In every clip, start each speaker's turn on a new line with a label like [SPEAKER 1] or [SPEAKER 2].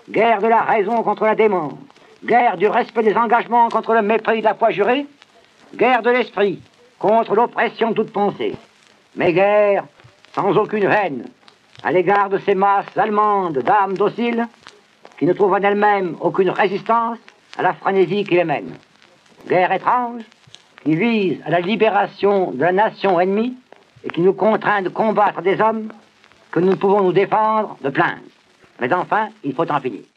[SPEAKER 1] guerre de la raison contre la démence, guerre du respect des engagements contre le mépris de la foi jurée, guerre de l'esprit contre l'oppression de toute pensée, mais guerre sans aucune haine à l'égard de ces masses allemandes d'âmes dociles qui ne trouvent en elles-mêmes aucune résistance à la frénésie qui les mène. Guerre étrange qui vise à la libération de la nation ennemie et qui nous contraint de combattre des hommes que nous ne pouvons nous défendre de plaindre. Mais enfin, il faut en finir.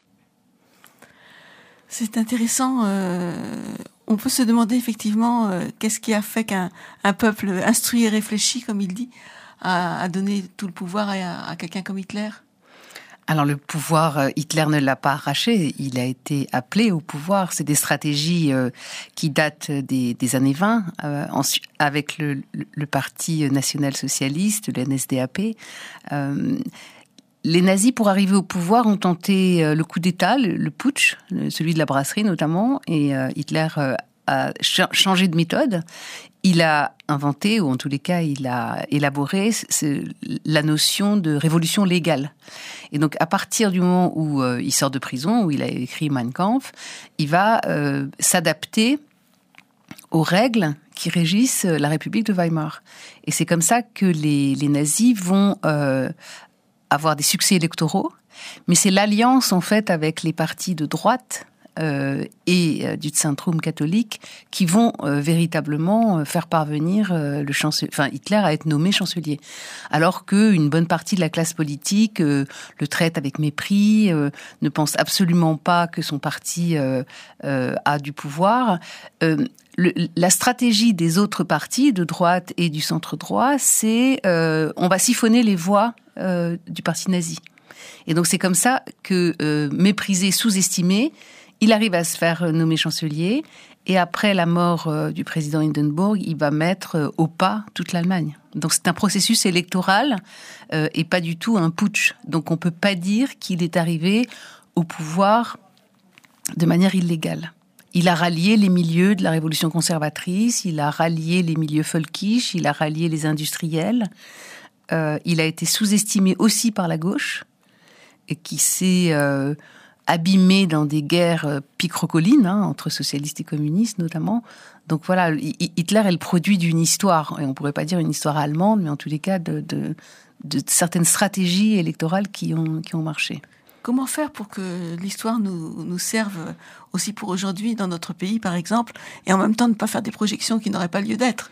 [SPEAKER 2] C'est intéressant. On peut se demander effectivement qu'est-ce qui a fait qu'un peuple instruit et réfléchi, comme il dit, a donné tout le pouvoir à quelqu'un comme Hitler.
[SPEAKER 3] Alors le pouvoir, Hitler ne l'a pas arraché, il a été appelé au pouvoir. C'est des stratégies qui datent des années 20, avec le parti national-socialiste, le NSDAP. Les nazis, pour arriver au pouvoir, ont tenté le coup d'État, le putsch, celui de la brasserie notamment, et Hitler a changé de méthode. Il a inventé, ou en tous les cas, il a élaboré la notion de révolution légale. Et donc, à partir du moment où il sort de prison, où il a écrit Mein Kampf, il va s'adapter aux règles qui régissent la République de Weimar. Et c'est comme ça que les nazis vont avoir des succès électoraux, mais c'est l'alliance, en fait, avec les partis de droite et du Zentrum catholique qui vont véritablement faire parvenir Hitler à être nommé chancelier. Alors qu'une bonne partie de la classe politique le traite avec mépris, ne pense absolument pas que son parti a du pouvoir. La stratégie des autres partis de droite et du centre-droit, c'est on va siphonner les voix du parti nazi. Et donc c'est comme ça que, méprisé, sous-estimé, il arrive à se faire nommer chancelier, et après la mort du président Hindenburg, il va mettre au pas toute l'Allemagne. Donc c'est un processus électoral et pas du tout un putsch. Donc on peut pas dire qu'il est arrivé au pouvoir de manière illégale. Il a rallié les milieux de la révolution conservatrice, il a rallié les milieux folkish, il a rallié les industriels. Il a été sous-estimé aussi par la gauche, et qui s'est abîmé dans des guerres picrocolines, entre socialistes et communistes notamment. Donc voilà, Hitler est le produit d'une histoire, et on pourrait pas dire une histoire allemande, mais en tous les cas de certaines stratégies électorales qui ont marché.
[SPEAKER 2] Comment faire pour que l'histoire nous serve aussi pour aujourd'hui dans notre pays, par exemple, et en même temps ne pas faire des projections qui n'auraient pas lieu d'être?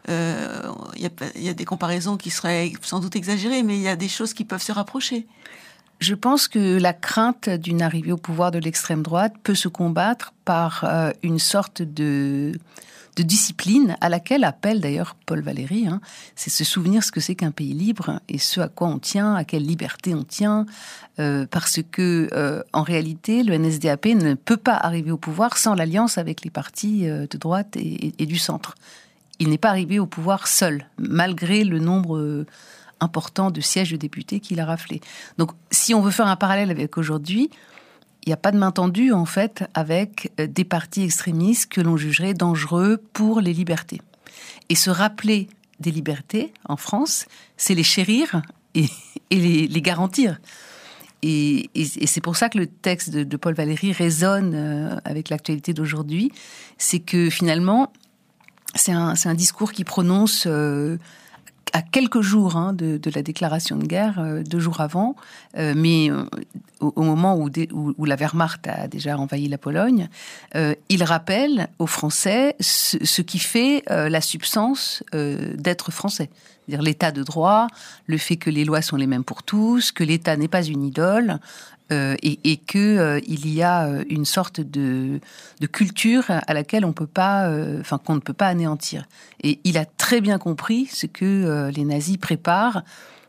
[SPEAKER 2] Il y a des comparaisons qui seraient sans doute exagérées, mais il y a des choses qui peuvent se rapprocher.
[SPEAKER 3] Je pense que la crainte d'une arrivée au pouvoir de l'extrême droite peut se combattre par une sorte de discipline à laquelle appelle d'ailleurs Paul Valéry. C'est se souvenir ce que c'est qu'un pays libre et ce à quoi on tient, à quelle liberté on tient, parce que en réalité, le NSDAP ne peut pas arriver au pouvoir sans l'alliance avec les partis de droite et du centre. Il n'est pas arrivé au pouvoir seul, malgré le nombre important de sièges de députés qu'il a raflé. Donc, si on veut faire un parallèle avec aujourd'hui, il n'y a pas de main tendue, en fait, avec des partis extrémistes que l'on jugerait dangereux pour les libertés. Et se rappeler des libertés, en France, c'est les chérir et les garantir. Et c'est pour ça que le texte de Paul Valéry résonne avec l'actualité d'aujourd'hui. C'est que, finalement, c'est un discours qui prononce à quelques jours de la déclaration de guerre, 2 jours avant, mais au moment où la Wehrmacht a déjà envahi la Pologne, il rappelle aux Français ce qui fait la substance d'être français. C'est-à-dire l'état de droit, le fait que les lois sont les mêmes pour tous, que l'État n'est pas une idole, et que il y a une sorte de culture à laquelle on peut pas, qu'on ne peut pas anéantir. Et il a très bien compris ce que les nazis préparent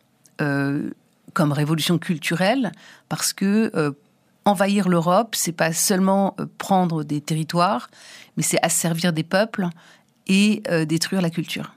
[SPEAKER 3] comme révolution culturelle, parce que envahir l'Europe, c'est pas seulement prendre des territoires, mais c'est asservir des peuples et détruire la culture.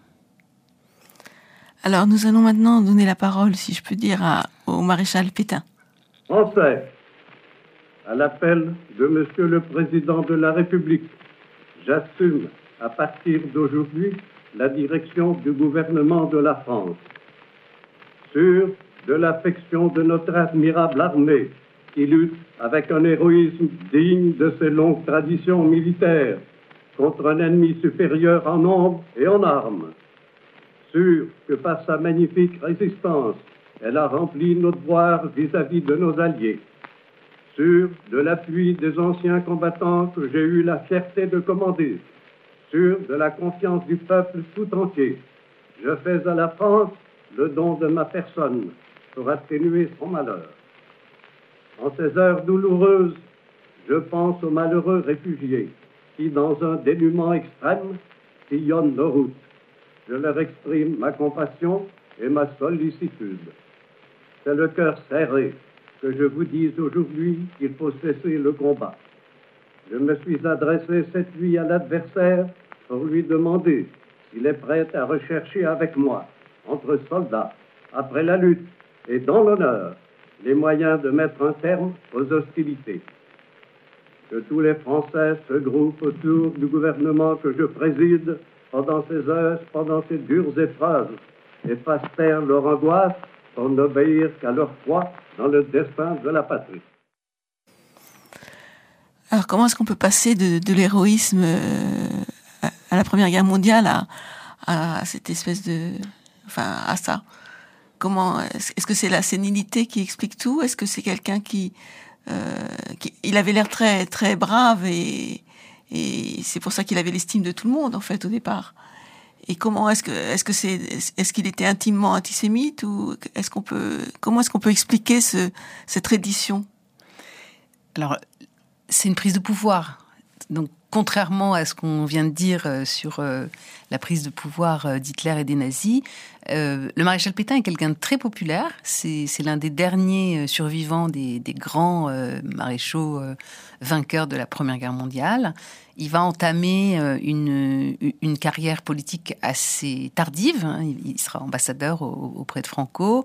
[SPEAKER 2] Alors nous allons maintenant donner la parole, si je peux dire, au maréchal Pétain.
[SPEAKER 4] Français, à l'appel de Monsieur le Président de la République, j'assume à partir d'aujourd'hui la direction du gouvernement de la France. Sûr de l'affection de notre admirable armée qui lutte avec un héroïsme digne de ses longues traditions militaires contre un ennemi supérieur en nombre et en armes. Sûre que par sa magnifique résistance, elle a rempli nos devoirs vis-à-vis de nos alliés. Sûre de l'appui des anciens combattants que j'ai eu la fierté de commander. Sûre de la confiance du peuple tout entier. Je fais à la France le don de ma personne pour atténuer son malheur. En ces heures douloureuses, je pense aux malheureux réfugiés qui, dans un dénuement extrême, sillonnent nos routes. Je leur exprime ma compassion et ma sollicitude. C'est le cœur serré que je vous dis aujourd'hui qu'il faut cesser le combat. Je me suis adressé cette nuit à l'adversaire pour lui demander s'il est prêt à rechercher avec moi, entre soldats, après la lutte et dans l'honneur, les moyens de mettre un terme aux hostilités. Que tous les Français se groupent autour du gouvernement que je préside pendant ces dures épreuves, et fassent taire leur angoisse pour n'obéir qu'à leur foi dans le destin de la patrie.
[SPEAKER 2] Alors, comment est-ce qu'on peut passer de l'héroïsme à la Première Guerre mondiale à cette espèce de... Enfin, à ça? Comment est-ce que c'est la sénilité qui explique tout? Est-ce que c'est quelqu'un qui il avait l'air très très brave et c'est pour ça qu'il avait l'estime de tout le monde en fait au départ. Et comment est-ce qu'il était intimement antisémite ou comment est-ce qu'on peut expliquer cette reddition?
[SPEAKER 3] Alors, c'est une prise de pouvoir. Donc, contrairement à ce qu'on vient de dire sur la prise de pouvoir d'Hitler et des nazis, le maréchal Pétain est quelqu'un de très populaire. C'est l'un des derniers survivants des grands maréchaux vainqueurs de la Première Guerre mondiale. Il va entamer une carrière politique assez tardive. Il sera ambassadeur auprès de Franco.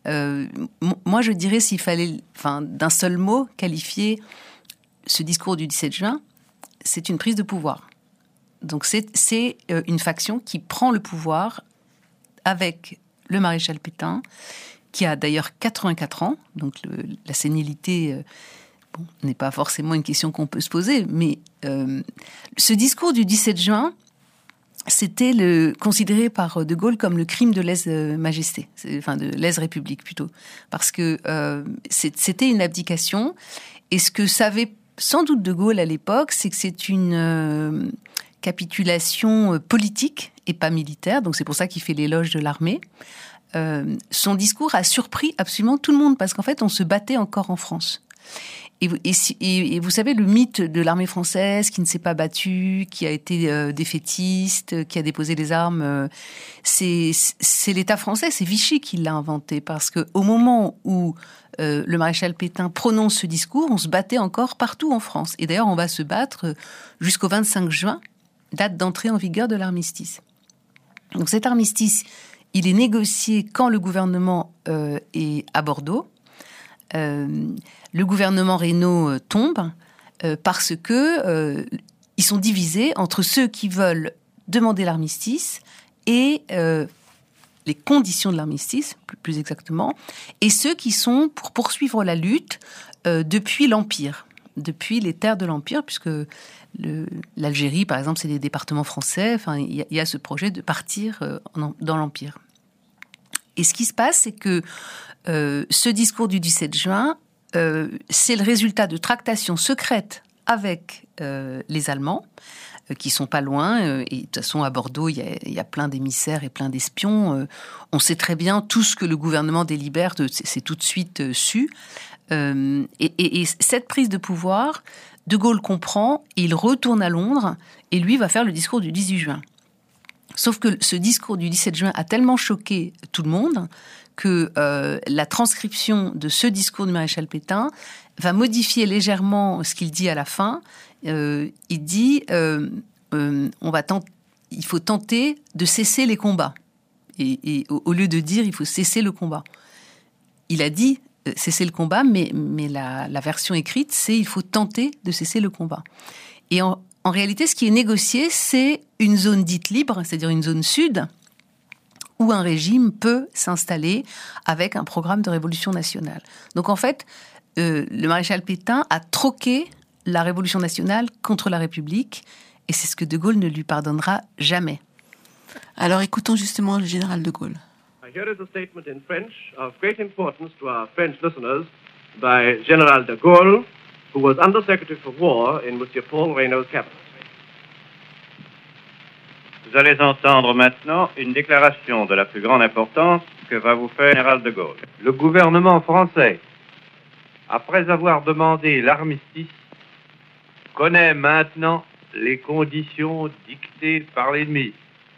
[SPEAKER 3] Moi, je dirais, s'il fallait, d'un seul mot, qualifier ce discours du 17 juin, c'est une prise de pouvoir. Donc c'est une faction qui prend le pouvoir avec le maréchal Pétain, qui a d'ailleurs 84 ans. Donc la sénilité n'est pas forcément une question qu'on peut se poser, mais ce discours du 17 juin, c'était considéré par De Gaulle comme le crime de lèse-majesté, de lèse-république plutôt, parce que c'était une abdication. Et ce que savait sans doute De Gaulle à l'époque, c'est que c'est une capitulation politique et pas militaire, donc c'est pour ça qu'il fait l'éloge de l'armée. Son discours a surpris absolument tout le monde, parce qu'en fait, on se battait encore en France. Et vous savez, le mythe de l'armée française qui ne s'est pas battue, qui a été défaitiste, qui a déposé les armes, c'est l'État français, c'est Vichy qui l'a inventé, parce que au moment où le maréchal Pétain prononce ce discours, on se battait encore partout en France. Et d'ailleurs, on va se battre jusqu'au 25 juin, date d'entrée en vigueur de l'armistice. Donc cet armistice, il est négocié quand le gouvernement est à Bordeaux. Le gouvernement Reynaud tombe parce que ils sont divisés entre ceux qui veulent demander l'armistice et les conditions de l'armistice, plus exactement, et ceux qui sont pour poursuivre la lutte depuis l'Empire, depuis les terres de l'Empire, puisque l'Algérie, par exemple, c'est des départements français. Enfin, il y a ce projet de partir dans l'Empire. Et ce qui se passe, c'est que ce discours du 17 juin, c'est le résultat de tractations secrètes avec les Allemands, qui sont pas loin. Et de toute façon, à Bordeaux, il y a plein d'émissaires et plein d'espions. On sait très bien tout ce que le gouvernement délibère, c'est tout de suite su. Et cette prise de pouvoir, De Gaulle comprend, et il retourne à Londres, et lui va faire le discours du 18 juin. Sauf que ce discours du 17 juin a tellement choqué tout le monde que la transcription de ce discours du maréchal Pétain va modifier légèrement ce qu'il dit à la fin. Il dit il faut tenter de cesser les combats. Et au lieu de dire il faut cesser le combat. Il a dit cesser le combat, mais la version écrite, c'est il faut tenter de cesser le combat. Et en réalité, ce qui est négocié, c'est une zone dite libre, c'est-à-dire une zone sud, où un régime peut s'installer avec un programme de révolution nationale. Donc en fait, le maréchal Pétain a troqué la Révolution nationale contre la République, et c'est ce que De Gaulle ne lui pardonnera jamais.
[SPEAKER 2] Alors écoutons justement le général de Gaulle.
[SPEAKER 5] Here is a statement in French of great importance to our French listeners by General de Gaulle, who was Under-Secretary for War in M. Paul Reynaud's cabinet.
[SPEAKER 6] Vous allez entendre maintenant une déclaration de la plus grande importance que va vous faire le général de Gaulle. Le gouvernement français, après avoir demandé l'armistice, connaît maintenant les conditions dictées par l'ennemi.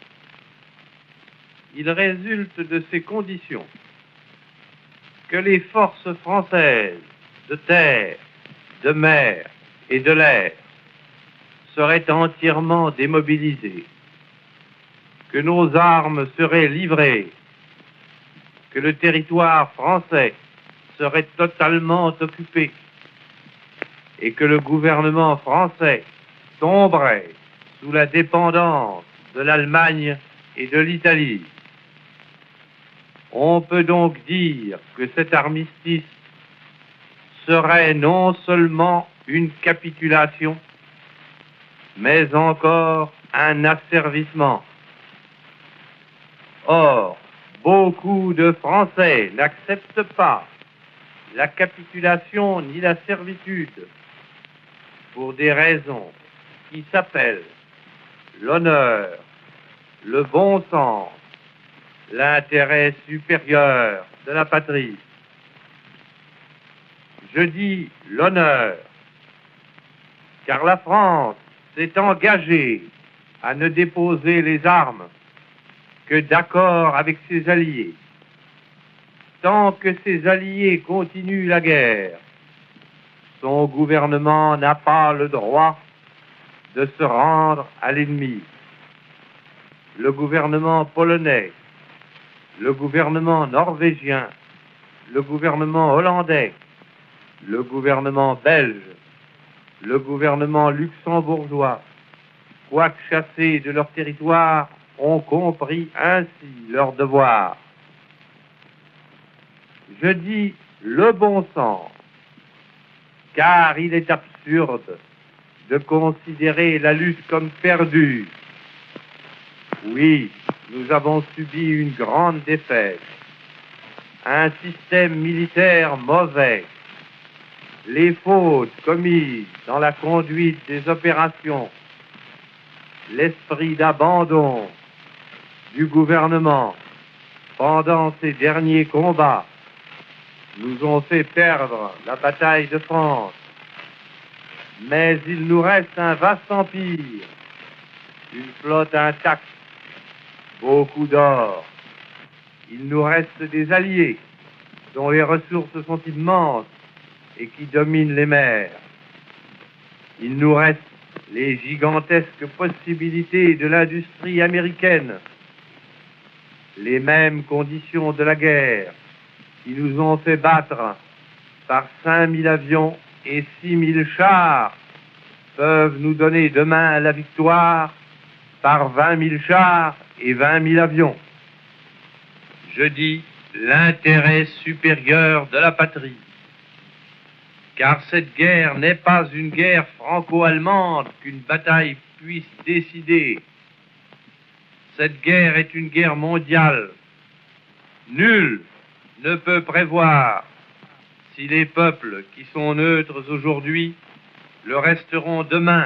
[SPEAKER 6] Il résulte de ces conditions que les forces françaises de terre, de mer et de l'air seraient entièrement démobilisées, que nos armes seraient livrées, que le territoire français serait totalement occupé et que le gouvernement français tomberait sous la dépendance de l'Allemagne et de l'Italie. On peut donc dire que cet armistice serait non seulement une capitulation, mais encore un asservissement. Or, beaucoup de Français n'acceptent pas la capitulation ni la servitude pour des raisons qui s'appellent l'honneur, le bon sens, l'intérêt supérieur de la patrie. Je dis l'honneur, car la France s'est engagée à ne déposer les armes que d'accord avec ses alliés. Tant que ses alliés continuent la guerre, son gouvernement n'a pas le droit de se rendre à l'ennemi. Le gouvernement polonais, le gouvernement norvégien, le gouvernement hollandais, le gouvernement belge, le gouvernement luxembourgeois, quoique chassés de leur territoire, ont compris ainsi leur devoir. Je dis le bon sens, car il est absurde de considérer la lutte comme perdue. Oui, nous avons subi une grande défaite, un système militaire mauvais, les fautes commises dans la conduite des opérations, l'esprit d'abandon du gouvernement pendant ces derniers combats nous ont fait perdre la bataille de France. Mais il nous reste un vaste empire, une flotte intacte, beaucoup d'or. Il nous reste des alliés dont les ressources sont immenses et qui dominent les mers. Il nous reste les gigantesques possibilités de l'industrie américaine, les mêmes conditions de la guerre qui nous ont fait battre par 5000 avions et 6000 chars peuvent nous donner demain la victoire par 20 000 chars et 20 000 avions. Je dis l'intérêt supérieur de la patrie, car cette guerre n'est pas une guerre franco-allemande qu'une bataille puisse décider. Cette guerre est une guerre mondiale. Nul ne peut prévoir si les peuples qui sont neutres aujourd'hui le resteront demain.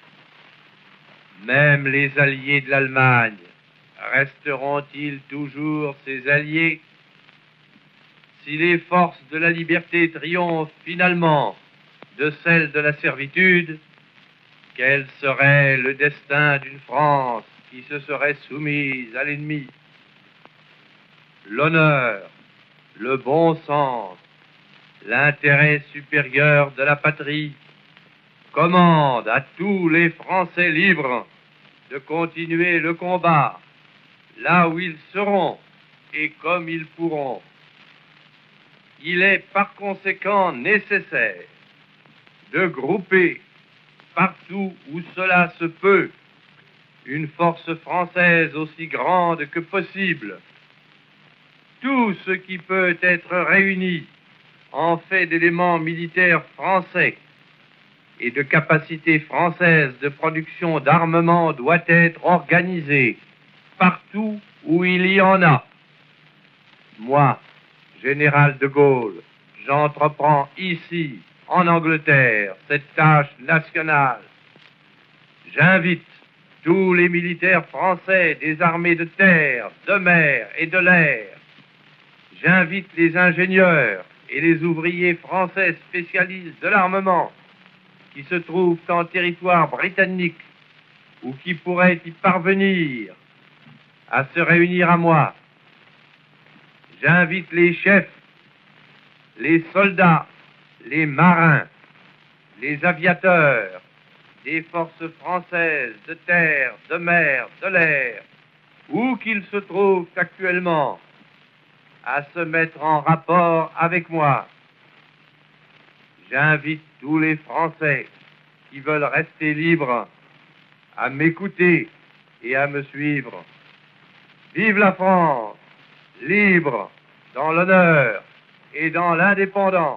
[SPEAKER 6] Même les alliés de l'Allemagne resteront-ils toujours ses alliés? Si les forces de la liberté triomphent finalement de celles de la servitude, quel serait le destin d'une France qui se serait soumise à l'ennemi? L'honneur, le bon sens, l'intérêt supérieur de la patrie commandent à tous les Français libres de continuer le combat là où ils seront et comme ils pourront. Il est par conséquent nécessaire de grouper partout où cela se peut une force française aussi grande que possible. Tout ce qui peut être réuni en fait d'éléments militaires français et de capacités françaises de production d'armement doit être organisée partout où il y en a. Moi, général de Gaulle, j'entreprends ici, en Angleterre, cette tâche nationale. J'invite tous les militaires français des armées de terre, de mer et de l'air. J'invite les ingénieurs et les ouvriers français spécialistes de l'armement qui se trouvent en territoire britannique ou qui pourraient y parvenir à se réunir à moi. J'invite les chefs, les soldats, les marins, les aviateurs des forces françaises de terre, de mer, de l'air, où qu'ils se trouvent actuellement, à se mettre en rapport avec moi. J'invite tous les Français qui veulent rester libres à m'écouter et à me suivre. Vive la France, libre dans l'honneur et dans l'indépendance.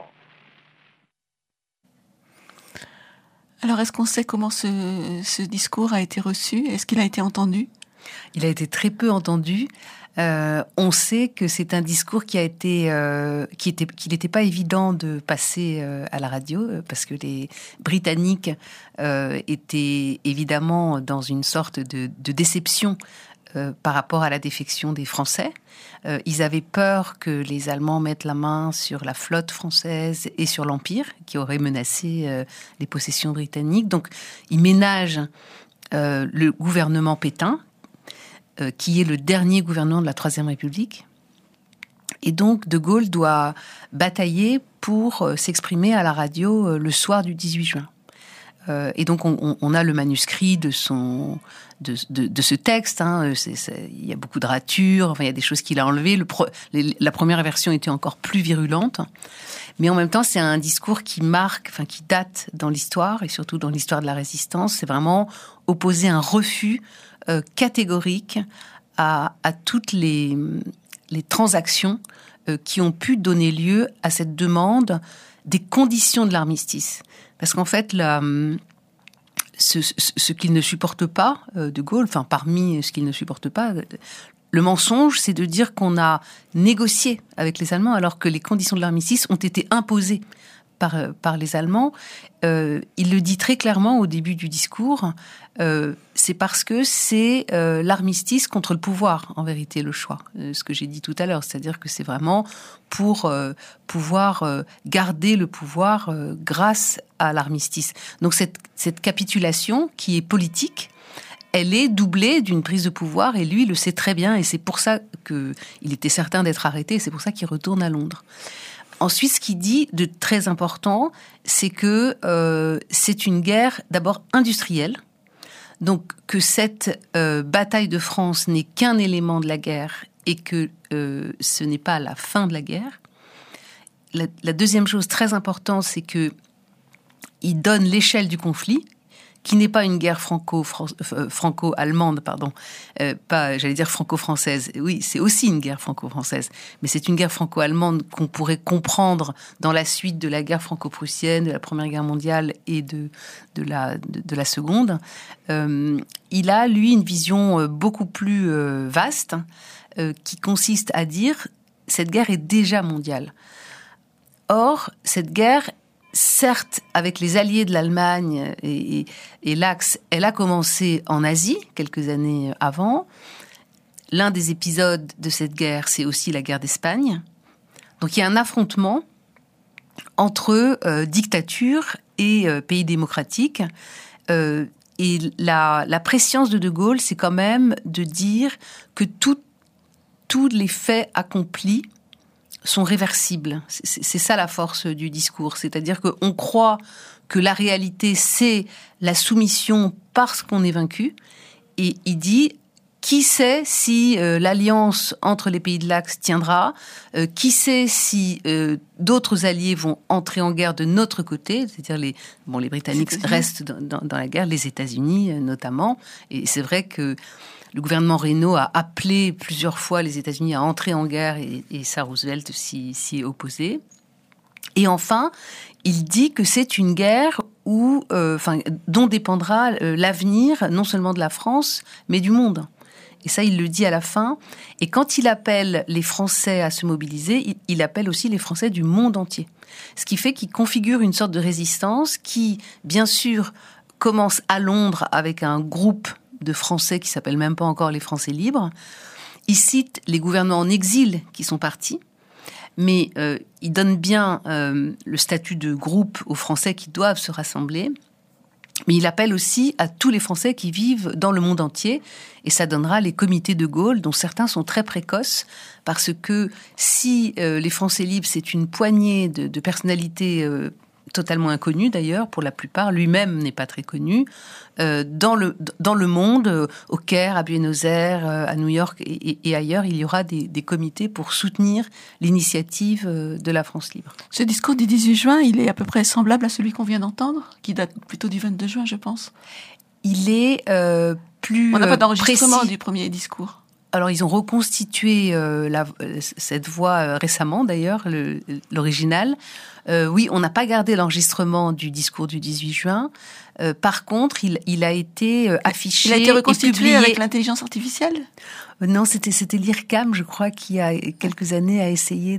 [SPEAKER 2] Alors, est-ce qu'on sait comment ce discours a été reçu? Est-ce qu'il a été entendu?
[SPEAKER 3] Il a été très peu entendu. On sait que c'est un discours qu'il n'était pas évident de passer à la radio parce que les Britanniques étaient évidemment dans une sorte de déception par rapport à la défection des Français. Ils avaient peur que les Allemands mettent la main sur la flotte française et sur l'Empire, qui aurait menacé les possessions britanniques. Donc, ils ménagent le gouvernement Pétain, qui est le dernier gouvernement de la Troisième République. Et donc, De Gaulle doit batailler pour s'exprimer à la radio le soir du 18 juin. Et donc, on a le manuscrit de ce texte. Il y a beaucoup de ratures. Enfin, il y a des choses qu'il a enlevées. La première version était encore plus virulente. Mais en même temps, c'est un discours qui qui date dans l'histoire, et surtout dans l'histoire de la résistance. C'est vraiment opposer un refus catégorique à toutes les transactions qui ont pu donner lieu à cette demande des conditions de l'armistice. Parce qu'en fait, ce qu'il ne supporte pas, De Gaulle, parmi ce qu'il ne supporte pas, le mensonge, c'est de dire qu'on a négocié avec les Allemands alors que les conditions de l'armistice ont été imposées par les Allemands. Il le dit très clairement au début du discours. C'est parce que c'est l'armistice contre le pouvoir, en vérité, le choix. Ce que j'ai dit tout à l'heure, c'est-à-dire que c'est vraiment pour pouvoir garder le pouvoir grâce à l'armistice. Donc cette capitulation, qui est politique, elle est doublée d'une prise de pouvoir, et lui, il le sait très bien, et c'est pour ça qu'il était certain d'être arrêté, et c'est pour ça qu'il retourne à Londres. Ensuite, ce qu'il dit de très important, c'est que c'est une guerre d'abord industrielle, donc que cette bataille de France n'est qu'un élément de la guerre et que ce n'est pas la fin de la guerre. La deuxième chose très importante, c'est que il donne l'échelle du conflit, qui n'est pas une guerre franco-allemande, j'allais dire franco-française. Oui, c'est aussi une guerre franco-française, mais c'est une guerre franco-allemande qu'on pourrait comprendre dans la suite de la guerre franco-prussienne, de la Première Guerre mondiale et de la Seconde. Il a, lui, une vision beaucoup plus vaste, qui consiste à dire cette guerre est déjà mondiale. Or, cette guerre, certes, avec les alliés de l'Allemagne et l'Axe, elle a commencé en Asie, quelques années avant. L'un des épisodes de cette guerre, c'est aussi la guerre d'Espagne. Donc il y a un affrontement entre dictature et pays démocratiques. Et la prescience de Gaulle, c'est quand même de dire que tous les faits accomplis sont réversibles. C'est ça la force du discours. C'est-à-dire qu'on croit que la réalité, c'est la soumission parce qu'on est vaincu. Et il dit, qui sait si l'alliance entre les pays de l'Axe tiendra? Qui sait si d'autres alliés vont entrer en guerre de notre côté? C'est-à-dire les Britanniques restent dans la guerre, les États-Unis notamment. Et c'est vrai que le gouvernement Reynaud a appelé plusieurs fois les États-Unis à entrer en guerre et ça, Roosevelt s'y est opposé. Et enfin, il dit que c'est une guerre dont dépendra l'avenir non seulement de la France, mais du monde. Et ça, il le dit à la fin. Et quand il appelle les Français à se mobiliser, il appelle aussi les Français du monde entier. Ce qui fait qu'il configure une sorte de résistance qui, bien sûr, commence à Londres avec un groupe de Français qui s'appelle même pas encore les Français libres. Il cite les gouvernements en exil qui sont partis. Mais il donne bien le statut de groupe aux Français qui doivent se rassembler. Mais il appelle aussi à tous les Français qui vivent dans le monde entier. Et ça donnera les comités de Gaulle, dont certains sont très précoces. Parce que si les Français libres, c'est une poignée de personnalités totalement inconnues d'ailleurs, pour la plupart, lui-même n'est pas très connu, dans le monde, au Caire, à Buenos Aires, à New York et ailleurs, il y aura des comités pour soutenir l'initiative de la France libre.
[SPEAKER 2] Ce discours du 18 juin, il est à peu près semblable à celui qu'on vient d'entendre, qui date plutôt du 22 juin, je pense.
[SPEAKER 3] Il est plus
[SPEAKER 2] On n'a pas d'enregistrement
[SPEAKER 3] précis
[SPEAKER 2] du premier discours.
[SPEAKER 3] Alors, ils ont reconstitué cette voix récemment, d'ailleurs, l'original. Oui, on n'a pas gardé l'enregistrement du discours du 18 juin. Par contre, il a été affiché.
[SPEAKER 2] Il a été reconstitué
[SPEAKER 3] et publié
[SPEAKER 2] avec l'intelligence artificielle ?
[SPEAKER 3] Non, c'était l'IRCAM, je crois, qui a quelques années a essayé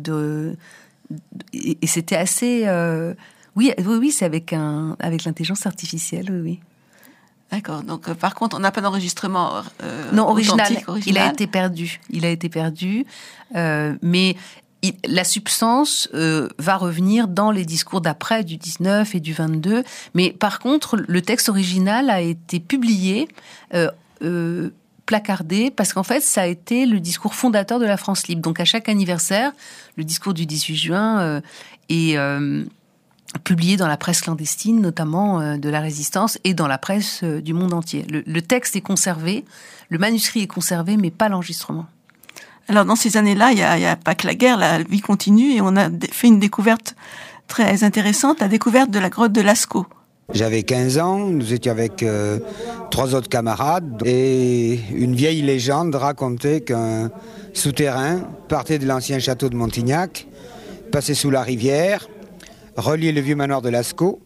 [SPEAKER 3] et c'était assez. Oui, c'est avec l'intelligence artificielle, oui.
[SPEAKER 2] D'accord. Donc, par contre, on n'a pas d'enregistrement
[SPEAKER 3] non, original. Il a été perdu. Mais la substance va revenir dans les discours d'après, du 19 et du 22. Mais par contre, le texte original a été publié, placardé, parce qu'en fait, ça a été le discours fondateur de la France libre. Donc, à chaque anniversaire, le discours du 18 juin est publié dans la presse clandestine, notamment de la Résistance, et dans la presse du monde entier. Le texte est conservé, le manuscrit est conservé, mais pas l'enregistrement.
[SPEAKER 2] Alors, dans ces années-là, il y a pas que la guerre, la vie continue, et on a fait une découverte très intéressante, la découverte de la grotte de Lascaux.
[SPEAKER 7] J'avais 15 ans, nous étions avec 3 autres camarades, et une vieille légende racontait qu'un souterrain partait de l'ancien château de Montignac, passait sous la rivière, reliait le vieux manoir de Lascaux,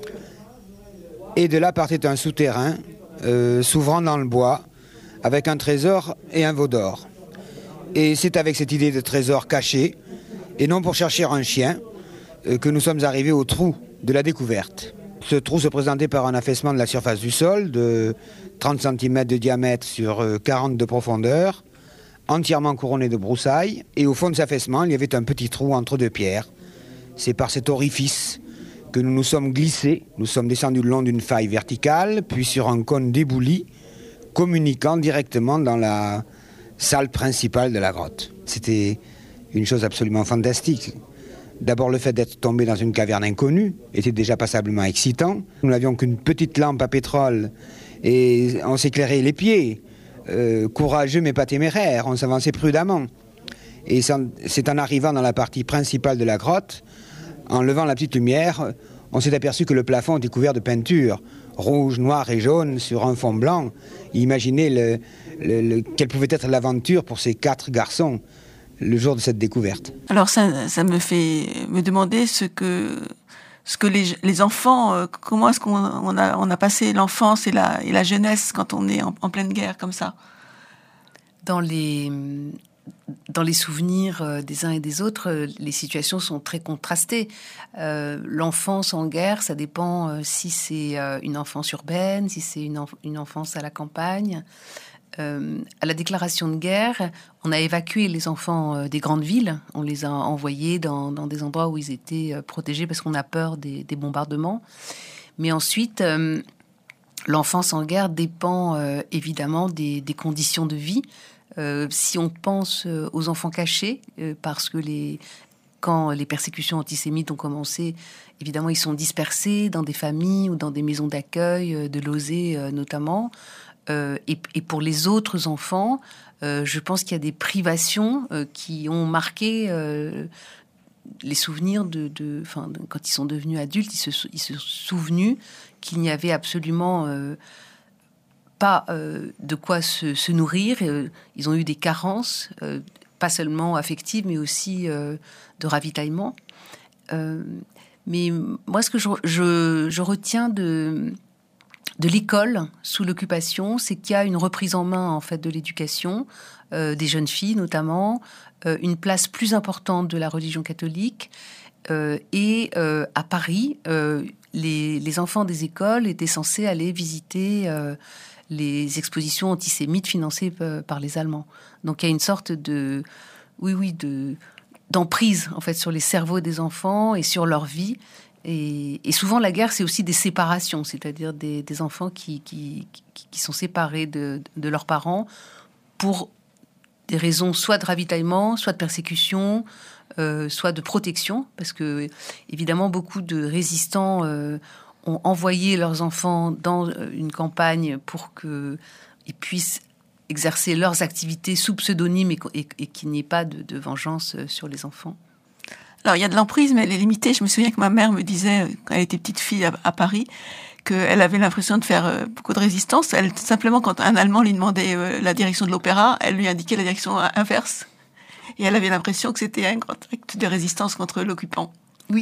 [SPEAKER 7] et de là partait un souterrain s'ouvrant dans le bois, avec un trésor et un veau d'or. Et c'est avec cette idée de trésor caché, et non pour chercher un chien, que nous sommes arrivés au trou de la découverte. Ce trou se présentait par un affaissement de la surface du sol de 30 cm de diamètre sur 40 de profondeur, entièrement couronné de broussailles, et au fond de cet affaissement, il y avait un petit trou entre deux pierres. C'est par cet orifice que nous nous sommes glissés. Nous sommes descendus le long d'une faille verticale, puis sur un cône débouli, communiquant directement dans la salle principale de la grotte. C'était une chose absolument fantastique. D'abord, le fait d'être tombé dans une caverne inconnue était déjà passablement excitant. Nous n'avions qu'une petite lampe à pétrole et on s'éclairait les pieds. Courageux mais pas téméraire, on s'avançait prudemment. Et c'est en arrivant dans la partie principale de la grotte, en levant la petite lumière, on s'est aperçu que le plafond était couvert de peinture, rouge, noir et jaune, sur un fond blanc. Imaginez quelle pouvait être l'aventure pour ces 4 garçons le jour de cette découverte.
[SPEAKER 2] Alors ça me fait me demander ce que les enfants, comment est-ce qu'on a passé l'enfance et la jeunesse quand on est en pleine guerre comme ça.
[SPEAKER 3] Dans les souvenirs des uns et des autres, les situations sont très contrastées. L'enfance en guerre, ça dépend si c'est une enfance urbaine, si c'est une enfance à la campagne. À la déclaration de guerre, on a évacué les enfants des grandes villes. On les a envoyés dans des endroits où ils étaient protégés parce qu'on a peur des bombardements. Mais ensuite, l'enfance en guerre dépend évidemment des conditions de vie. Si on pense aux enfants cachés, parce que quand les persécutions antisémites ont commencé, évidemment, ils sont dispersés dans des familles ou dans des maisons d'accueil, de Lozé notamment. Et pour les autres enfants, je pense qu'il y a des privations qui ont marqué les souvenirs quand ils sont devenus adultes, ils se souvenus qu'il n'y avait absolument pas de quoi se nourrir. Ils ont eu des carences, pas seulement affectives, mais aussi de ravitaillement. Mais moi, ce que je retiens de l'école sous l'occupation, c'est qu'il y a une reprise en main en fait de l'éducation des jeunes filles notamment, une place plus importante de la religion catholique et à Paris, les enfants des écoles étaient censés aller visiter les expositions antisémites financées par les Allemands. Donc il y a une sorte d'emprise en fait sur les cerveaux des enfants et sur leur vie. Et souvent, la guerre, c'est aussi des séparations, c'est-à-dire des enfants qui sont séparés de leurs parents pour des raisons soit de ravitaillement, soit de persécution, soit de protection, parce que, évidemment, beaucoup de résistants ont envoyé leurs enfants dans une campagne pour qu'ils puissent exercer leurs activités sous pseudonyme et qu'il n'y ait pas de vengeance sur les enfants.
[SPEAKER 2] Alors, il y a de l'emprise, mais elle est limitée. Je me souviens que ma mère me disait, quand elle était petite fille à Paris, qu'elle avait l'impression de faire beaucoup de résistance. Simplement, quand un Allemand lui demandait la direction de l'opéra, elle lui indiquait la direction inverse. Et elle avait l'impression que c'était un grand acte de résistance contre l'occupant.
[SPEAKER 3] Oui,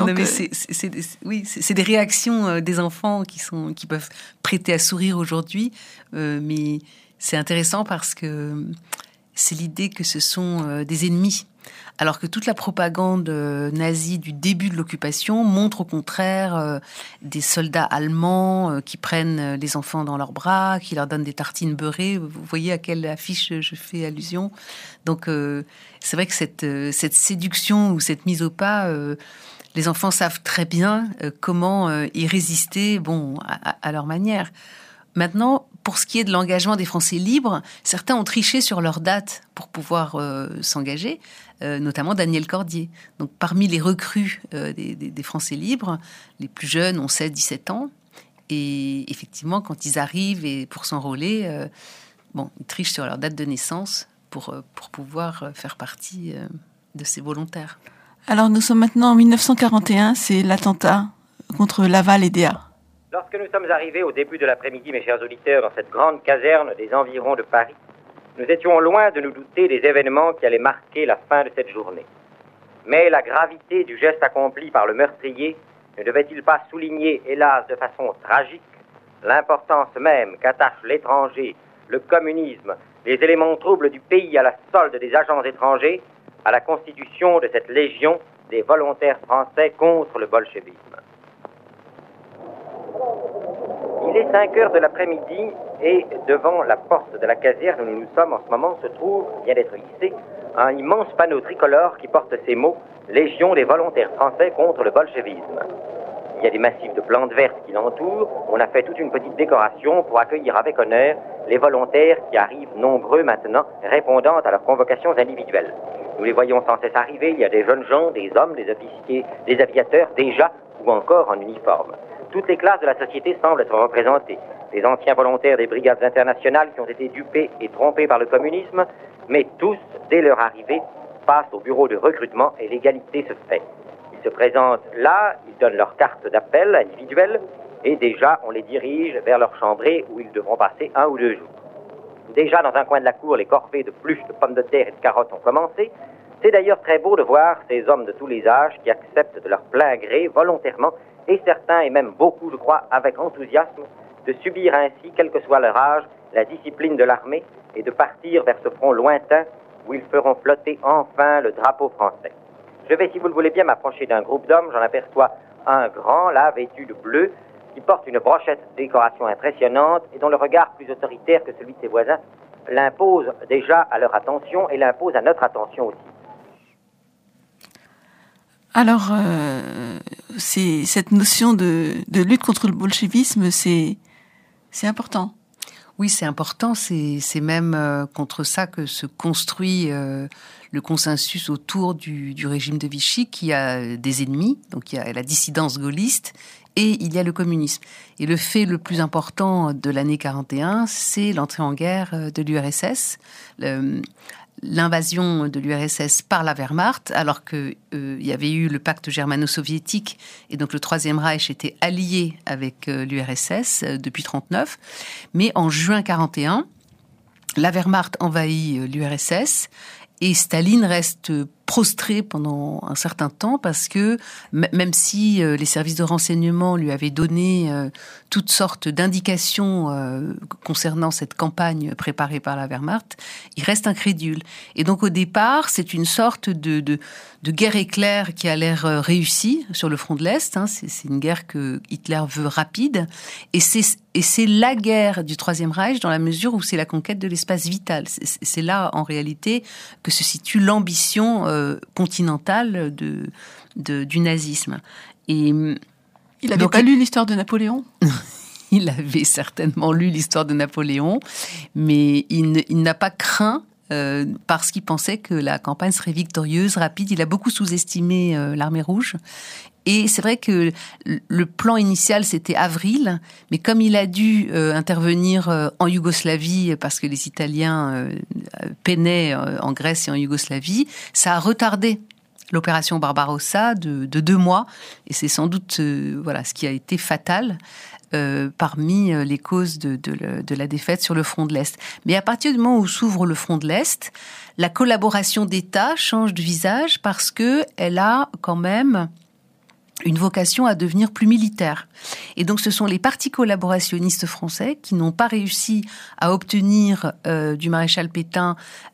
[SPEAKER 3] c'est des réactions des enfants qui peuvent prêter à sourire aujourd'hui, mais c'est intéressant parce que c'est l'idée que ce sont des ennemis. Alors que toute la propagande nazie du début de l'occupation montre au contraire des soldats allemands qui prennent les enfants dans leurs bras, qui leur donnent des tartines beurrées. Vous voyez à quelle affiche je fais allusion. Donc c'est vrai que cette séduction ou cette mise au pas, les enfants savent très bien comment y résister, à leur manière. Maintenant, pour ce qui est de l'engagement des Français libres, certains ont triché sur leur date pour pouvoir s'engager, notamment Daniel Cordier. Donc, parmi les recrues des Français libres, les plus jeunes ont 16-17 ans. Et effectivement, quand ils arrivent et pour s'enrôler, ils trichent sur leur date de naissance pour pouvoir faire partie de ces volontaires.
[SPEAKER 2] Alors, nous sommes maintenant en 1941, c'est l'attentat contre Laval et Déa.
[SPEAKER 8] Lorsque nous sommes arrivés au début de l'après-midi, mes chers auditeurs, dans cette grande caserne des environs de Paris, nous étions loin de nous douter des événements qui allaient marquer la fin de cette journée. Mais la gravité du geste accompli par le meurtrier ne devait-il pas souligner, hélas, de façon tragique, l'importance même qu'attache l'étranger, le communisme, les éléments troubles du pays à la solde des agents étrangers, à la constitution de cette légion des volontaires français contre le bolchevisme. Il est 5 heures de l'après-midi et devant la porte de la caserne où nous sommes en ce moment se trouve, vient d'être hissé, un immense panneau tricolore qui porte ces mots « Légion des volontaires français contre le bolchevisme ». Il y a des massifs de plantes vertes qui l'entourent. On a fait toute une petite décoration pour accueillir avec honneur les volontaires qui arrivent nombreux maintenant, répondant à leurs convocations individuelles. Nous les voyons sans cesse arriver. Il y a des jeunes gens, des hommes, des officiers, des aviateurs déjà ou encore en uniforme. Toutes les classes de la société semblent être représentées. Les anciens volontaires des brigades internationales qui ont été dupés et trompés par le communisme, mais tous, dès leur arrivée, passent au bureau de recrutement et l'égalité se fait. Ils se présentent là, ils donnent leur carte d'appel individuelle et déjà on les dirige vers leur chambrée où ils devront passer 1 ou 2 jours. Déjà dans un coin de la cour, les corvées de pluches, de pommes de terre et de carottes ont commencé. C'est d'ailleurs très beau de voir ces hommes de tous les âges qui acceptent de leur plein gré, volontairement, et certains, et même beaucoup, je crois, avec enthousiasme, de subir ainsi, quel que soit leur âge, la discipline de l'armée et de partir vers ce front lointain où ils feront flotter enfin le drapeau français. Je vais, si vous le voulez bien, m'approcher d'un groupe d'hommes. J'en aperçois un grand, là, vêtu de bleu, qui porte une brochette de décoration impressionnante et dont le regard plus autoritaire que celui de ses voisins l'impose déjà à leur attention et l'impose à notre attention aussi.
[SPEAKER 2] Alors, cette notion de lutte contre le bolchevisme, c'est important.
[SPEAKER 3] Oui, c'est important. C'est même contre ça que se construit le consensus autour du régime de Vichy, qui a des ennemis. Donc, il y a la dissidence gaulliste et il y a le communisme. Et le fait le plus important de l'année 41, c'est l'entrée en guerre de l'URSS. L'invasion de l'URSS par la Wehrmacht, alors qu'il y avait eu le pacte germano-soviétique, et donc le Troisième Reich était allié avec l'URSS depuis 1939. Mais en juin 1941, la Wehrmacht envahit l'URSS, et Staline reste prostré pendant un certain temps parce que même si les services de renseignement lui avaient donné toutes sortes d'indications concernant cette campagne préparée par la Wehrmacht, il reste incrédule. Et donc au départ, c'est une sorte de guerre éclair qui a l'air réussie sur le front de l'Est. C'est une guerre que Hitler veut rapide. Et c'est la guerre du Troisième Reich dans la mesure où c'est la conquête de l'espace vital. C'est là, en réalité, que se situe l'ambition continentale du nazisme. Et
[SPEAKER 2] il n'avait pas lu l'histoire de Napoléon.
[SPEAKER 3] Il avait certainement lu l'histoire de Napoléon, mais il n'a pas craint parce qu'il pensait que la campagne serait victorieuse, rapide. Il a beaucoup sous-estimé l'armée rouge. Et c'est vrai que le plan initial, c'était avril, mais comme il a dû intervenir en Yougoslavie, parce que les Italiens peinaient en Grèce et en Yougoslavie, ça a retardé l'opération Barbarossa de 2 mois. Et c'est sans doute ce qui a été fatal parmi les causes de la défaite sur le front de l'Est. Mais à partir du moment où s'ouvre le front de l'Est, la collaboration d'État change de visage parce que elle a quand même une vocation à devenir plus militaire. Et donc ce sont les partis collaborationnistes français qui n'ont pas réussi à obtenir du maréchal Pétain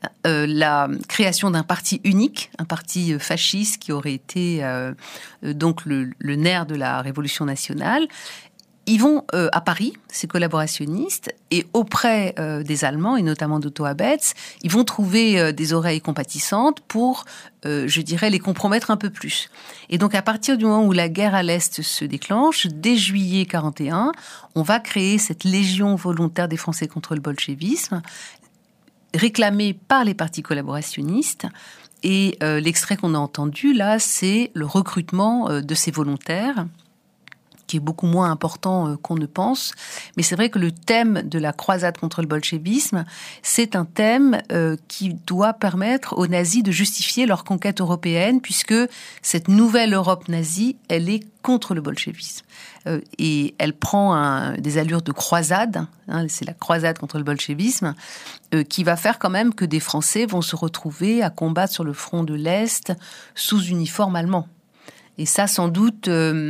[SPEAKER 3] la création d'un parti unique, un parti fasciste qui aurait été donc le nerf de la Révolution nationale. Ils vont à Paris, ces collaborationnistes, et auprès des Allemands, et notamment d'Otto Abetz, ils vont trouver des oreilles compatissantes pour, je dirais, les compromettre un peu plus. Et donc, à partir du moment où la guerre à l'Est se déclenche, dès juillet 1941, on va créer cette légion volontaire des Français contre le bolchevisme, réclamée par les partis collaborationnistes. Et l'extrait qu'on a entendu, là, c'est le recrutement de ces volontaires, qui est beaucoup moins important qu'on ne pense. Mais c'est vrai que le thème de la croisade contre le bolchevisme, c'est un thème qui doit permettre aux nazis de justifier leur conquête européenne, puisque cette nouvelle Europe nazie, elle est contre le bolchevisme. Et elle prend des allures de croisade, c'est la croisade contre le bolchevisme, qui va faire quand même que des Français vont se retrouver à combattre sur le front de l'Est sous uniforme allemand. Et ça, sans doute...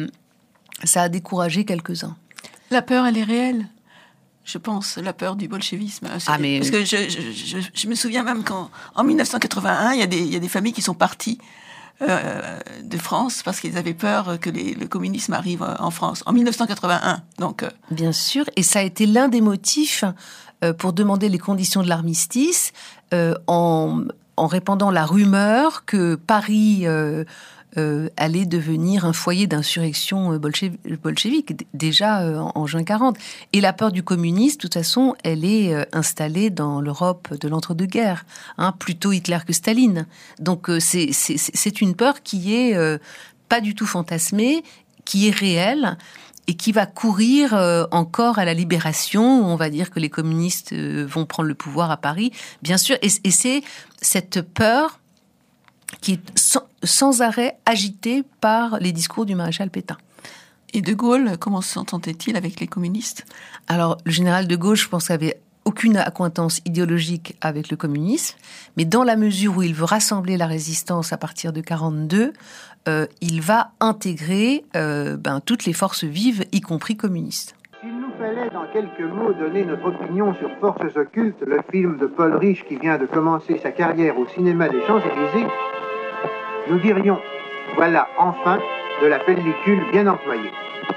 [SPEAKER 3] ça a découragé quelques-uns.
[SPEAKER 2] La peur, elle est réelle, je pense, la peur du bolchevisme. Parce que je me souviens même qu'en 1981, il y a des familles qui sont parties de France parce qu'ils avaient peur que le communisme arrive en France. En 1981, donc...
[SPEAKER 3] Bien sûr, et ça a été l'un des motifs pour demander les conditions de l'armistice en répandant la rumeur que Paris... allait devenir un foyer d'insurrection bolchevique, déjà en juin 40. Et la peur du communisme, de toute façon, elle est installée dans l'Europe de l'entre-deux-guerres, plutôt Hitler que Staline. Donc c'est une peur qui est pas du tout fantasmée, qui est réelle, et qui va courir encore à la libération, où on va dire que les communistes vont prendre le pouvoir à Paris, bien sûr. Et c'est cette peur qui est sans arrêt agité par les discours du maréchal Pétain.
[SPEAKER 2] Et De Gaulle, comment s'entendait-il avec les communistes ?
[SPEAKER 3] Alors, le général de Gaulle, je pense, avait aucune accointance idéologique avec le communisme, mais dans la mesure où il veut rassembler la résistance à partir de 1942, il va intégrer toutes les forces vives, y compris communistes.
[SPEAKER 9] S'il nous fallait, dans quelques mots, donner notre opinion sur Forces occultes, le film de Paul Riche qui vient de commencer sa carrière au cinéma des Champs-Élysées, nous dirions, voilà enfin de la pellicule bien employée.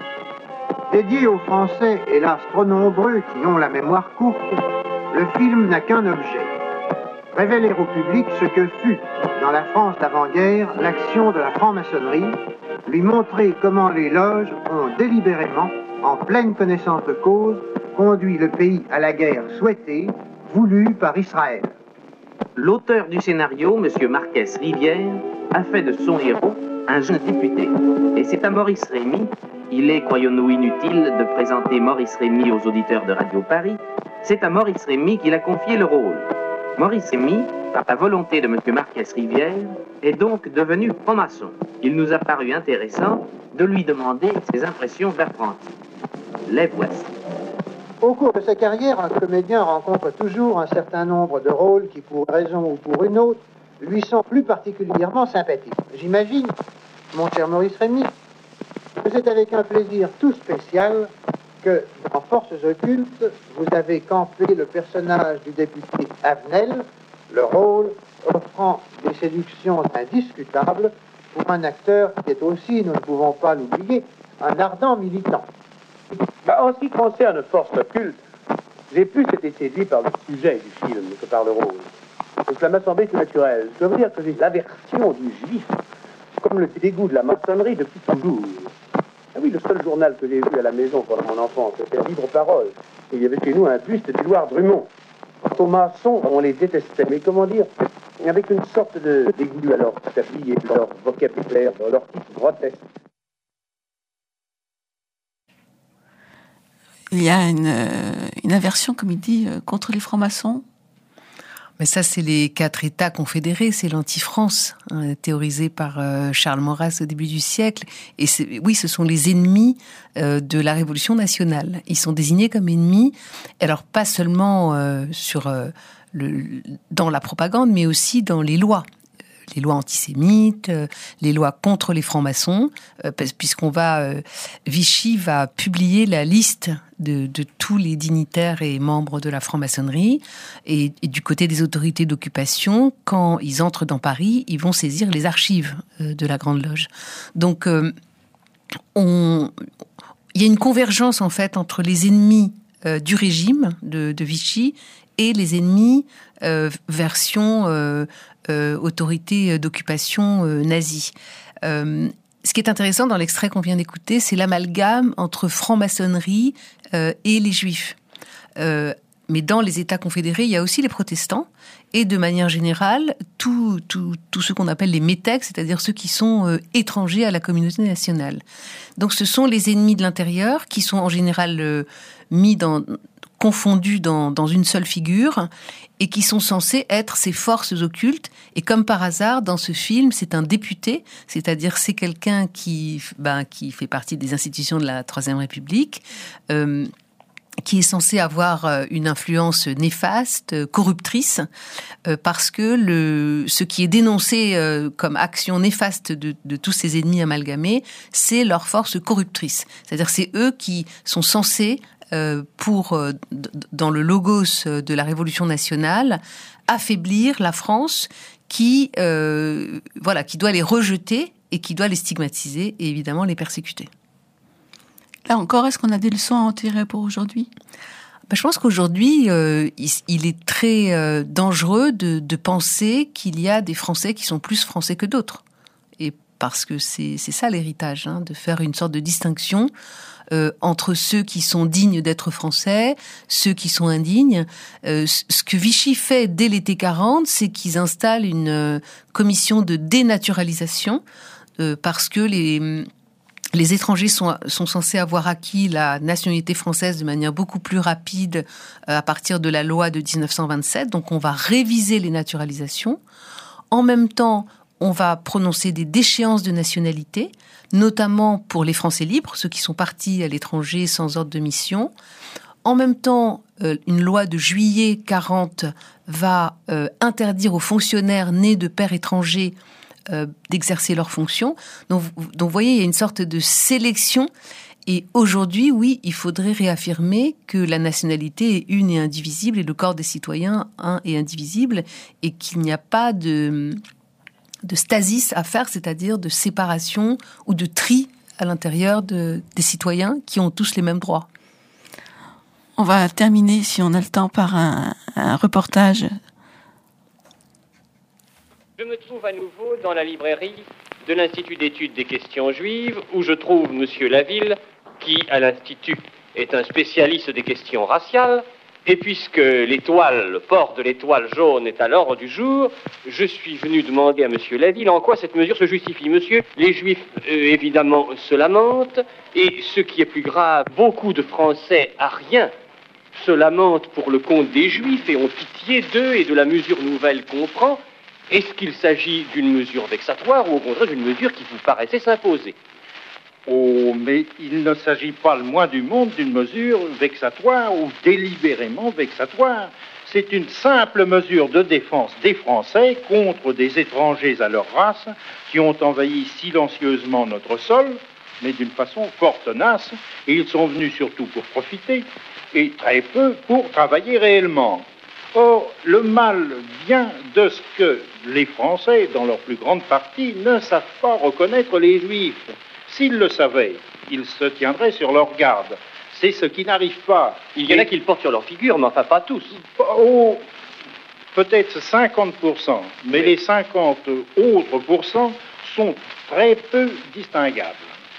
[SPEAKER 9] Dédié aux Français, hélas trop nombreux, qui ont la mémoire courte, le film n'a qu'un objet. Révéler au public ce que fut, dans la France d'avant-guerre, l'action de la franc-maçonnerie, lui montrer comment les loges ont délibérément, en pleine connaissance de cause, conduit le pays à la guerre souhaitée, voulue par Israël.
[SPEAKER 10] L'auteur du scénario, M. Marquès Rivière, a fait de son héros un jeune député. Et c'est à Maurice Rémy, il est, croyons-nous, inutile de présenter Maurice Rémy aux auditeurs de Radio Paris, c'est à Maurice Rémy qu'il a confié le rôle. Maurice Rémy, par la volonté de M. Marquès Rivière, est donc devenu franc-maçon. Il nous a paru intéressant de lui demander ses impressions d'apprentis. Les voici.
[SPEAKER 9] Au cours de sa carrière, un comédien rencontre toujours un certain nombre de rôles qui, pour une raison ou pour une autre, lui sont plus particulièrement sympathiques. J'imagine, mon cher Maurice Rémy, que c'est avec un plaisir tout spécial que, dans Forces occultes, vous avez campé le personnage du député Avenel, le rôle offrant des séductions indiscutables pour un acteur qui est aussi, nous ne pouvons pas l'oublier, un ardent militant.
[SPEAKER 11] En ce qui concerne Forces occultes, j'ai plus été séduit par le sujet du film que par le rôle. Et cela m'a semblé tout naturel. Je dois vous dire que j'ai l'aversion du juif, comme le dégoût de la maçonnerie depuis toujours. Ah oui, le seul journal que j'ai vu à la maison pendant mon enfance, c'était la Libre Parole. Et il y avait chez nous un buste d'Édouard Drummond. Quant aux maçons, on les détestait, mais comment dire, avec une sorte de dégoût à leur tapis et leur vocabulaire, leur titre grotesque.
[SPEAKER 2] Il y a une aversion, comme il dit, contre les francs-maçons.
[SPEAKER 3] Mais ça, c'est les 4 États confédérés, c'est l'anti-France, théorisé par Charles Maurras au début du siècle. Et oui, ce sont les ennemis de la Révolution nationale. Ils sont désignés comme ennemis, alors pas seulement dans la propagande, mais aussi dans les lois. Les lois antisémites, les lois contre les francs-maçons, Vichy va publier la liste de tous les dignitaires et membres de la franc-maçonnerie, et du côté des autorités d'occupation, quand ils entrent dans Paris, ils vont saisir les archives de la Grande Loge. Donc, il y a une convergence en fait entre les ennemis du régime de Vichy et les ennemis version autorité d'occupation nazie. Ce qui est intéressant dans l'extrait qu'on vient d'écouter, c'est l'amalgame entre franc-maçonnerie et les juifs. Mais dans les États confédérés, il y a aussi les protestants, et de manière générale, tous ceux qu'on appelle les métèques, c'est-à-dire ceux qui sont étrangers à la communauté nationale. Donc ce sont les ennemis de l'intérieur qui sont en général confondus dans une seule figure, et qui sont censés être ces forces occultes. Et comme par hasard, dans ce film, c'est un député, c'est-à-dire c'est quelqu'un qui fait partie des institutions de la Troisième République, qui est censé avoir une influence néfaste, corruptrice, parce que ce qui est dénoncé comme action néfaste de tous ces ennemis amalgamés, c'est leur force corruptrice. C'est-à-dire c'est eux qui sont censés dans le logos de la Révolution nationale, affaiblir la France qui doit les rejeter et qui doit les stigmatiser et évidemment les persécuter.
[SPEAKER 2] Là encore, est-ce qu'on a des leçons à en tirer pour aujourd'hui ?
[SPEAKER 3] Je pense qu'aujourd'hui, il est très dangereux de penser qu'il y a des Français qui sont plus Français que d'autres. Et parce que c'est ça l'héritage, de faire une sorte de distinction entre ceux qui sont dignes d'être français, ceux qui sont indignes. Ce que Vichy fait dès l'été 40, c'est qu'ils installent une commission de dénaturalisation parce que les étrangers sont censés avoir acquis la nationalité française de manière beaucoup plus rapide à partir de la loi de 1927. Donc on va réviser les naturalisations. En même temps, on va prononcer des déchéances de nationalité, notamment pour les Français libres, ceux qui sont partis à l'étranger sans ordre de mission. En même temps, une loi de juillet 40 va interdire aux fonctionnaires nés de pères étrangers d'exercer leurs fonctions. Donc, vous voyez, il y a une sorte de sélection. Et aujourd'hui, oui, il faudrait réaffirmer que la nationalité est une et indivisible, et le corps des citoyens un et indivisible, et qu'il n'y a pas de stasis à faire, c'est-à-dire de séparation ou de tri à l'intérieur des citoyens qui ont tous les mêmes droits.
[SPEAKER 2] On va terminer, si on a le temps, par un reportage.
[SPEAKER 12] Je me trouve à nouveau dans la librairie de l'Institut d'études des questions juives, où je trouve Monsieur Laville, qui, à l'Institut, est un spécialiste des questions raciales. Et puisque le port de l'étoile jaune est à l'ordre du jour, je suis venu demander à Monsieur Laville en quoi cette mesure se justifie. Monsieur, les Juifs, évidemment, se lamentent, et ce qui est plus grave, beaucoup de Français ariens se lamentent pour le compte des Juifs et ont pitié d'eux et de la mesure nouvelle qu'on prend. Est-ce qu'il s'agit d'une mesure vexatoire ou au contraire d'une mesure qui vous paraissait s'imposer ?
[SPEAKER 13] Oh, mais il ne s'agit pas le moins du monde d'une mesure vexatoire ou délibérément vexatoire. c'est une simple mesure de défense des Français contre des étrangers à leur race qui ont envahi silencieusement notre sol, mais d'une façon fort tenace, et ils sont venus surtout pour profiter, et très peu pour travailler réellement. Or, le mal vient de ce que les Français, dans leur plus grande partie, ne savent pas reconnaître les Juifs. S'ils le savaient, ils se tiendraient sur leur garde. C'est ce qui n'arrive pas.
[SPEAKER 12] Il y en a qui le portent sur leur figure, mais enfin pas tous.
[SPEAKER 13] Oh, peut-être 50%, mais les 50 autres pourcents sont très peu distinguables.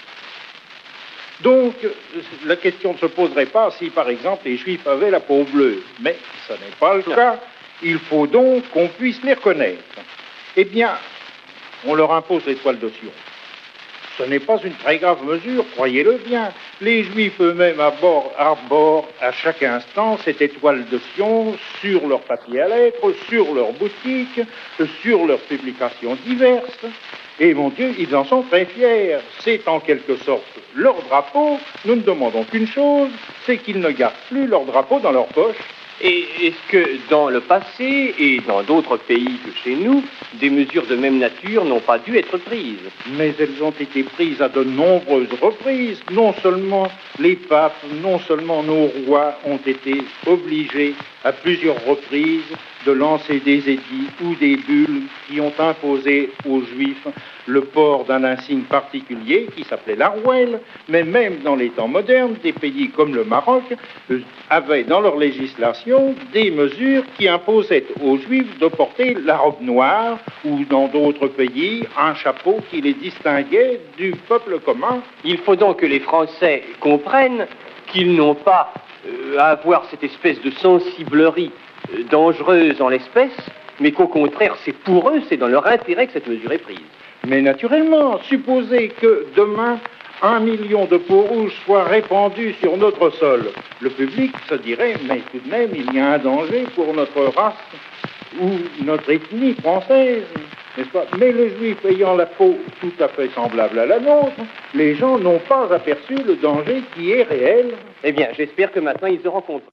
[SPEAKER 13] Donc, la question ne se poserait pas si, par exemple, les Juifs avaient la peau bleue. Mais ce n'est pas le cas. Il faut donc qu'on puisse les reconnaître. Eh bien, on leur impose l'étoile de Sion. Ce n'est pas une très grave mesure, croyez-le bien. Les Juifs eux-mêmes arborent à chaque instant cette étoile de Sion sur leur papier à lettres, sur leurs boutiques, sur leurs publications diverses. Et mon Dieu, ils en sont très fiers. C'est en quelque sorte leur drapeau. Nous ne demandons qu'une chose, c'est qu'ils ne gardent plus leur drapeau dans leur poche.
[SPEAKER 12] Et est-ce que dans le passé et dans d'autres pays que chez nous, des mesures de même nature n'ont pas dû être prises?
[SPEAKER 13] Mais elles ont été prises à de nombreuses reprises. Non seulement les papes, non seulement nos rois ont été obligés à plusieurs reprises de lancer des édits ou des bulles qui ont imposé aux Juifs le port d'un insigne particulier qui s'appelait l'arouelle, mais même dans les temps modernes, des pays comme le Maroc avaient dans leur législation des mesures qui imposaient aux Juifs de porter la robe noire ou dans d'autres pays un chapeau qui les distinguait du peuple commun.
[SPEAKER 12] Il faut donc que les Français comprennent qu'ils n'ont pas à avoir cette espèce de sensiblerie dangereuse en l'espèce, mais qu'au contraire, c'est pour eux, c'est dans leur intérêt que cette mesure est prise.
[SPEAKER 13] Mais naturellement, supposez que demain, 1 million de peaux rouges soient répandues sur notre sol. Le public se dirait, mais tout de même, il y a un danger pour notre race ou notre ethnie française, n'est-ce pas? Mais les Juifs ayant la peau tout à fait semblable à la nôtre, les gens n'ont pas aperçu le danger qui est réel.
[SPEAKER 12] Eh bien, j'espère que maintenant ils auront compris.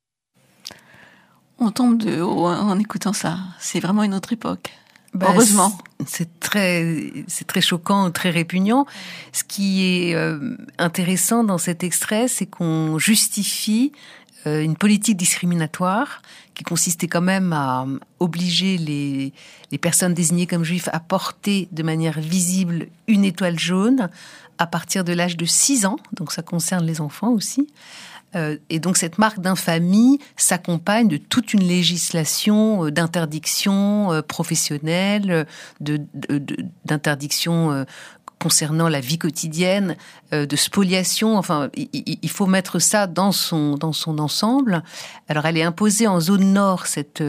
[SPEAKER 2] On tombe de haut en écoutant ça. C'est vraiment une autre époque. Heureusement.
[SPEAKER 3] C'est très choquant, très répugnant. Ce qui est intéressant dans cet extrait, c'est qu'on justifie une politique discriminatoire qui consistait quand même à obliger les personnes désignées comme juifs à porter de manière visible une étoile jaune à partir de l'âge de 6 ans. Donc ça concerne les enfants aussi. Et donc cette marque d'infamie s'accompagne de toute une législation d'interdiction professionnelle, d'interdiction concernant la vie quotidienne, de spoliation. Enfin, il faut mettre ça dans son ensemble. Alors elle est imposée en zone nord,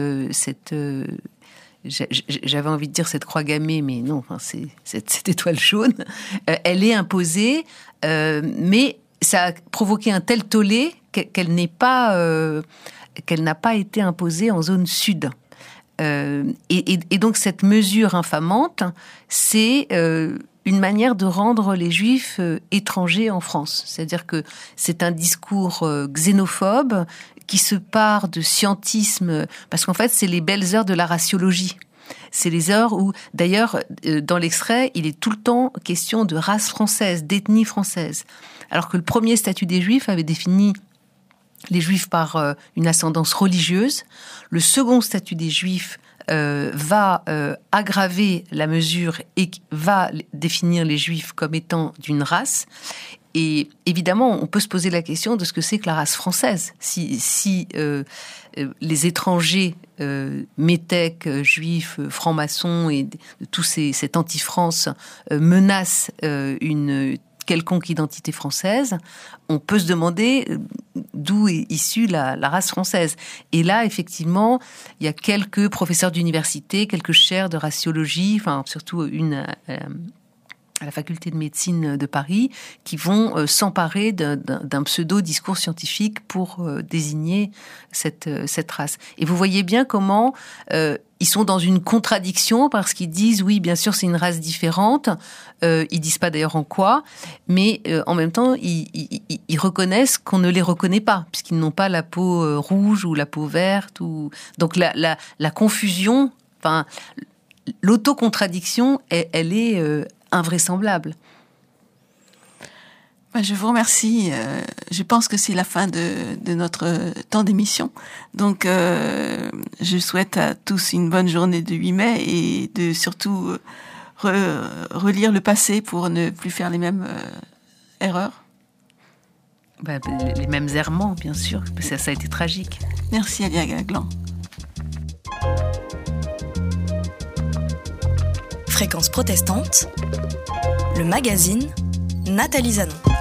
[SPEAKER 3] j'avais envie de dire cette croix gammée, mais non, enfin, c'est cette étoile jaune. Elle est imposée, mais ça a provoqué un tel tollé qu'elle n'a pas été imposée en zone sud. Et donc cette mesure infamante, c'est une manière de rendre les Juifs étrangers en France. C'est-à-dire que c'est un discours xénophobe qui se part de scientisme, parce qu'en fait, c'est les belles heures de la raciologie. C'est les heures où, d'ailleurs, dans l'extrait, il est tout le temps question de race française, d'ethnie française. Alors que le premier statut des Juifs avait défini les Juifs par une ascendance religieuse. Le second statut des Juifs va aggraver la mesure et va définir les Juifs comme étant d'une race. Et évidemment, on peut se poser la question de ce que c'est que la race française. Si les étrangers métèques, juifs, francs-maçons et tout cet anti-France menacent une quelconque identité française, on peut se demander d'où est issue la race française. Et là, effectivement, il y a quelques professeurs d'université, quelques chaires de raciologie, enfin surtout une à la faculté de médecine de Paris, qui vont s'emparer d'un pseudo-discours scientifique pour désigner cette race. Et vous voyez bien comment ils sont dans une contradiction, parce qu'ils disent, oui, bien sûr, c'est une race différente, ils disent pas d'ailleurs en quoi, mais en même temps, ils reconnaissent qu'on ne les reconnaît pas, puisqu'ils n'ont pas la peau rouge ou la peau verte. Donc la confusion, enfin, l'autocontradiction, elle est invraisemble.
[SPEAKER 2] Je vous remercie. Je pense que c'est la fin de notre temps d'émission. Donc, je souhaite à tous une bonne journée de 8 mai et de surtout relire le passé pour ne plus faire les mêmes erreurs.
[SPEAKER 3] Les mêmes errements, bien sûr. Ça a été tragique.
[SPEAKER 2] Merci, Alia Gaglan.
[SPEAKER 14] Fréquence protestante, le magazine Nathalie Zanon.